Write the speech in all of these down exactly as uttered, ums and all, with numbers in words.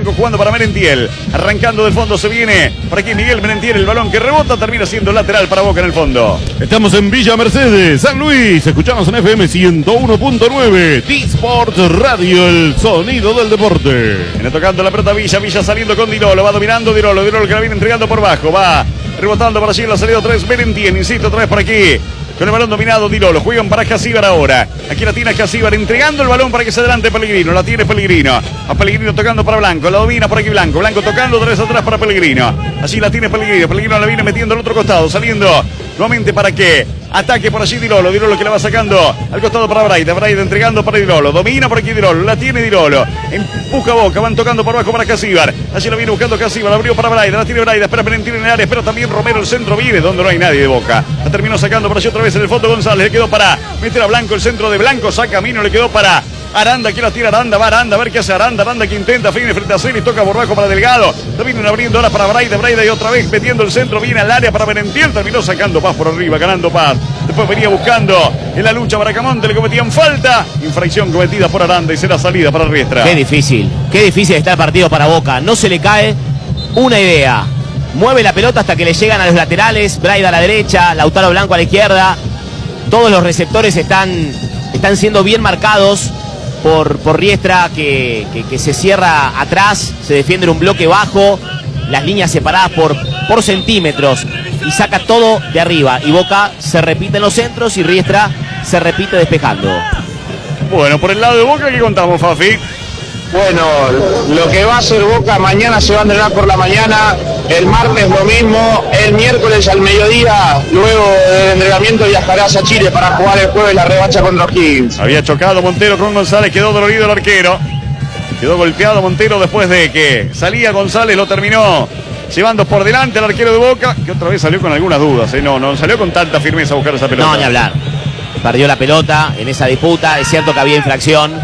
Blanco jugando para Merentiel. Arrancando del fondo se viene por aquí Miguel Merentiel. El balón que rebota termina siendo lateral para Boca en el fondo. Estamos en Villa Mercedes, San Luis. Escuchamos en F M ciento uno punto nueve. D-Sport Radio, el sonido del deporte. Viene tocando la pelota Villa. Villa saliendo con Dirolo. Va dominando Dirolo. Dirolo que la viene entregando por bajo. Va rebotando por allí en la salida tres. Merentiel. Insisto, otra vez por aquí. Con el balón dominado Dirolo, juegan para Casíbar ahora. Aquí la tiene Casíbar, entregando el balón para que se adelante Pellegrino. La tiene Pellegrino. A Pellegrino tocando para Blanco, la domina por aquí Blanco. Blanco tocando tres atrás para Pellegrino. Así la tiene Pellegrino. Pellegrino la viene metiendo al otro costado, saliendo nuevamente para que ataque por allí Dirolo. Dirolo que la va sacando al costado para Braida. Braida entregando para Dirolo. Domina por aquí Dirolo, la tiene Dirolo. Empuja Boca, van tocando por abajo para Casíbar. Allí la viene buscando Casíbar, la abrió para Braida. La tiene Braida, espera Merentiel en el área, espera también Romero. El centro viene donde no hay nadie de Boca. La terminó sacando por allí otra vez en el fondo González. Le quedó para meter a Blanco, el centro de Blanco. Saca Camino, le quedó para Aranda. Aquí la tira Aranda, va Aranda, a ver qué hace Aranda. Aranda que intenta, viene frente a Celis, toca por bajo para Delgado. La vienen abriendo ahora para Braida. Braida y otra vez metiendo el centro, viene al área para Merentiel. Terminó sacando Paz por arriba, ganando Paz. Después venía buscando en la lucha Bracamonte, le cometían falta. Infracción cometida por Aranda y será salida para Riestra. Qué difícil, qué difícil está el partido para Boca. No se le cae una idea. Mueve la pelota hasta que le llegan a los laterales. Braida a la derecha, Lautaro Blanco a la izquierda. Todos los receptores están, están siendo bien marcados por, por Riestra, que, que, que se cierra atrás, se defiende en un bloque bajo, las líneas separadas por, por centímetros, y saca todo de arriba. Y Boca se repite en los centros y Riestra se repite despejando. Bueno, por el lado de Boca, ¿qué contamos, Fafi? Bueno, lo que va a hacer Boca, mañana se va a entrenar por la mañana, el martes lo mismo, el miércoles al mediodía, luego del entrenamiento viajarás a Chile para jugar el jueves la revancha contra O'Higgins. Había chocado Montero con González, quedó dolorido el arquero. Quedó golpeado Montero después de que salía González, lo terminó llevando por delante al arquero de Boca, que otra vez salió con algunas dudas, ¿eh? no, no salió con tanta firmeza a buscar esa pelota. No, ni hablar. Perdió la pelota en esa disputa, es cierto que había infracción,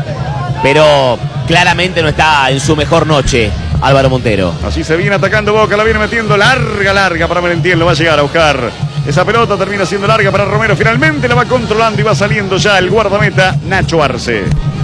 pero claramente no está en su mejor noche Álvaro Montero. Así se viene atacando Boca, la viene metiendo larga, larga para Merentiel, lo va a llegar a buscar. Esa pelota termina siendo larga para Romero, finalmente la va controlando y va saliendo ya el guardameta Nacho Arce.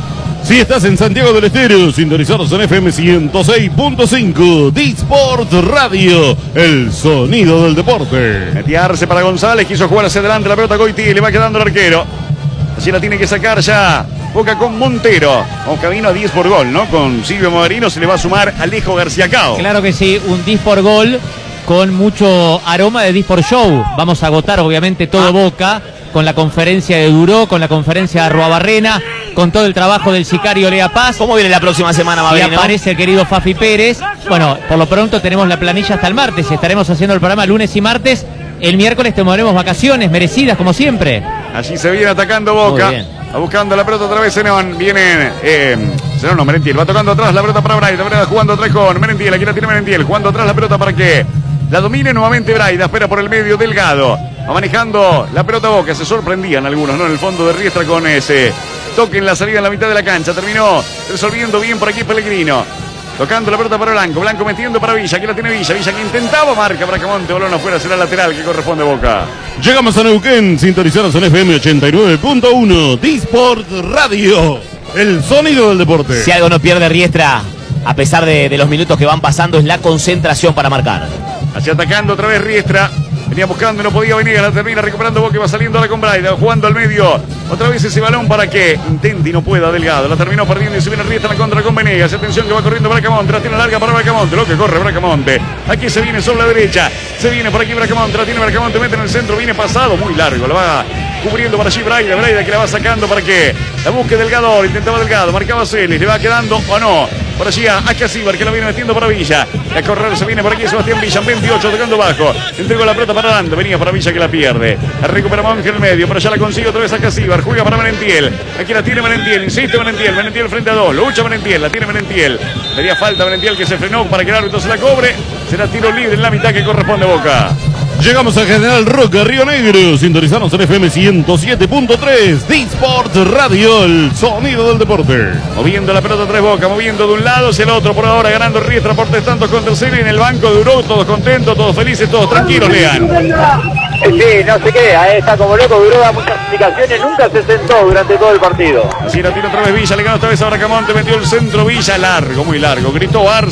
Si estás en Santiago del Estero, sintonizados en F M ciento seis punto cinco, D-Sport Radio, el sonido del deporte. Metía Arce para González, quiso jugar hacia adelante la pelota Goiti, le va quedando el arquero. Así la tiene que sacar ya Boca con Montero. Con camino a diez por gol, ¿no? Con Silvio Moderino se le va a sumar Alejo García Cao. Claro que sí, un diez por gol con mucho aroma de diez por show. Vamos a agotar obviamente todo ah. Boca con la conferencia de Duró, con la conferencia de Arruabarrena, con todo el trabajo del sicario Lea Paz. ¿Cómo viene la próxima semana, Mabel? Y aparece el querido Fafi Pérez. Bueno, por lo pronto tenemos la planilla hasta el martes. Estaremos haciendo el programa lunes y martes. El miércoles tomaremos vacaciones merecidas, como siempre. Así se viene atacando Boca. Va buscando la pelota otra vez Zenón. Viene eh, Zenón, no, Merentiel. Va tocando atrás la pelota para Braida. Braida jugando atrás con Merentiel. Aquí la tiene Merentiel. Jugando atrás la pelota para que la domine nuevamente Braida. Espera por el medio Delgado. Va manejando la pelota Boca. Se sorprendían algunos, ¿no? En el fondo de Riestra con ese toque en la salida en la mitad de la cancha. Terminó resolviendo bien por aquí Pellegrino. Tocando la pelota para Blanco, Blanco metiendo para Villa, aquí la tiene Villa, Villa que intentaba, marca Bracamonte, balón afuera, será lateral que corresponde a Boca. Llegamos a Neuquén, sintonizados en F M ochenta y nueve punto uno, D-Sport Radio, el sonido del deporte. Si algo no pierde Riestra, a pesar de, de los minutos que van pasando, es la concentración para marcar. Así atacando otra vez Riestra. Venía buscando, no podía venir, la termina recuperando Boca y va saliendo ahora con Braida, jugando al medio. Otra vez ese balón para que intente y no pueda Delgado. La terminó perdiendo y se viene Riestra en la contra con Venegas. Atención que va corriendo Bracamonte, la tiene larga para Bracamonte. Lo que corre Bracamonte. Aquí se viene sobre la derecha. Se viene por aquí Bracamonte, la tiene Bracamonte, mete en el centro, viene pasado, muy largo. La va cubriendo para allí Braida, Braida que la va sacando para que la busque Delgado. Intentaba Delgado, marcaba Celis, le va quedando o no. Por allí a Casíbar que la viene metiendo para Villa. A correr se viene por aquí Sebastián Villa, veintiocho tocando bajo. Entregó la pelota para Aranda, venía para Villa que la pierde. La recupera Monge en el medio, pero ya la consigue otra vez a Casíbar. Juega para Merentiel. Aquí la tiene Merentiel, insiste Merentiel. Merentiel frente a dos, lucha Merentiel, la tiene Merentiel. Daría falta Merentiel que se frenó para que el árbitro se la cobre. Será tiro libre en la mitad que corresponde a Boca. Llegamos a General Roca, Río Negro. Sintonizanos en F M ciento siete punto tres. D-Sport Radio, el sonido del deporte. Moviendo la pelota tres Boca, moviendo de un lado hacia el otro. Por ahora ganando Riestra por tres tantos contra el Celi. En el banco duró, todos contentos, todos felices, todos tranquilos, Lean. Sí, no se queda, está como loco, Duró da muchas indicaciones, nunca se sentó durante todo el partido. Así la tira otra vez Villa, le ganó esta vez a Bracamonte, metió el centro Villa, largo, muy largo. Gritó Arce.